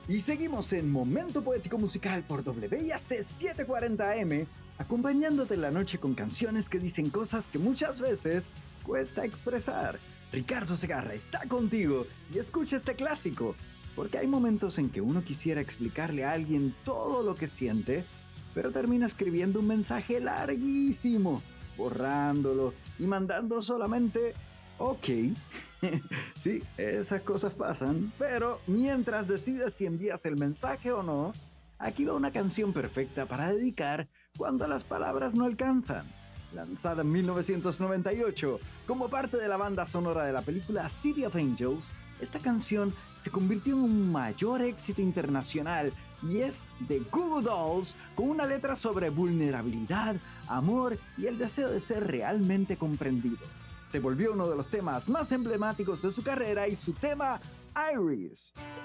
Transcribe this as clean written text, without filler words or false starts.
Y seguimos en Momento Poético Musical por WIAC 740 AM, acompañándote en la noche con canciones que dicen cosas que muchas veces cuesta expresar. Ricardo Segarra está contigo y escucha este clásico, porque hay momentos en que uno quisiera explicarle a alguien todo lo que siente, pero termina escribiendo un mensaje larguísimo, borrándolo y mandando solamente OK. Sí, esas cosas pasan, pero mientras decides si envías el mensaje o no, aquí va una canción perfecta para dedicar cuando las palabras no alcanzan. Lanzada en 1998 como parte de la banda sonora de la película City of Angels, esta canción se convirtió en un mayor éxito internacional y es de Goo Goo Dolls, con una letra sobre vulnerabilidad, amor y el deseo de ser realmente comprendido. Se volvió uno de los temas más emblemáticos de su carrera y su tema Iris.